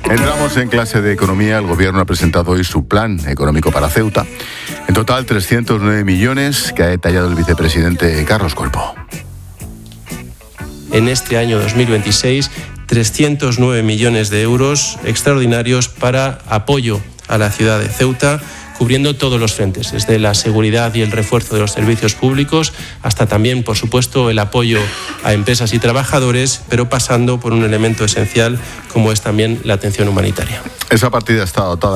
Entramos en clase de economía. El Gobierno ha presentado hoy su plan económico para Ceuta. En total, 309 millones que ha detallado el vicepresidente Carlos Cuerpo. En este año 2026, 309 millones de euros extraordinarios para apoyo a la ciudad de Ceuta, cubriendo todos los frentes, desde la seguridad y el refuerzo de los servicios públicos hasta también, por supuesto, el apoyo a empresas y trabajadores, pero pasando por un elemento esencial como es también la atención humanitaria. Esa partida está dotada